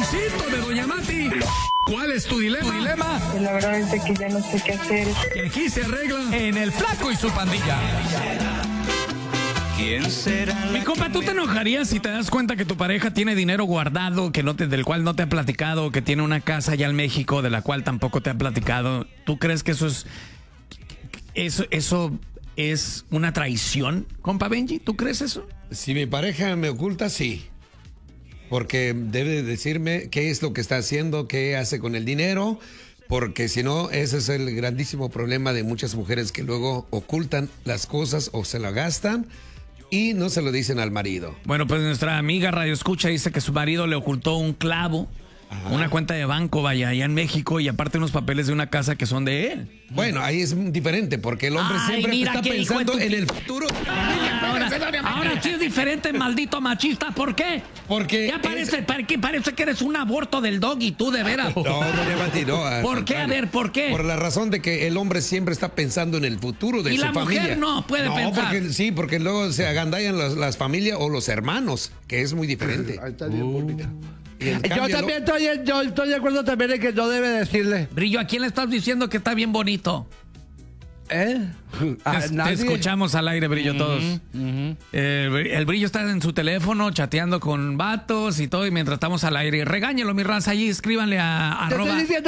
Luisito de Doña Mati. ¿Cuál es tu dilema? Pues la verdad es que ya no sé qué hacer. Que aquí se arregla En El Flaco y su pandilla. ¿Quién será? Mi compa, ¿tú te enojarías si te das cuenta que tu pareja tiene dinero guardado, del cual no te ha platicado, que tiene una casa allá en México de la cual tampoco te ha platicado? ¿Tú crees que eso es una traición, compa Benji? ¿Tú crees eso? Si mi pareja me oculta, sí. Porque debe decirme qué es lo que está haciendo, qué hace con el dinero, porque si no, ese es el grandísimo problema de muchas mujeres que luego ocultan las cosas o se la gastan y no se lo dicen al marido. Bueno, pues nuestra amiga Radio Escucha dice que su marido le ocultó un clavo, una cuenta de banco, vaya, allá en México, y aparte unos papeles de una casa que son de él. Bueno, ahí es diferente, porque el hombre siempre mira está qué hijo de pensando tu- en el futuro. Ahora sí es diferente, maldito machista. ¿Por qué? Porque Ya parece que eres un aborto del dog y tú de veras. No, Doña Mati, no. al ¿Por qué? A contrario. ver, ¿por qué? Por la razón de que el hombre siempre está pensando en el futuro de Y su la mujer familia. no puede pensar. Porque luego se agandallan las familias o los hermanos, que es muy diferente. Ahí está bien bonita. Y en Yo cambio, también estoy de acuerdo también en que no debe decirle. Brillo, ¿a quién le estás diciendo que está bien bonito? ¿Eh? A Te nadie. escuchamos al aire, Brillo, todos. El Brillo está en su teléfono chateando con vatos y todo, y mientras estamos al aire. Regáñelo, mi raza, allí escríbanle a Te estoy arroba diciendo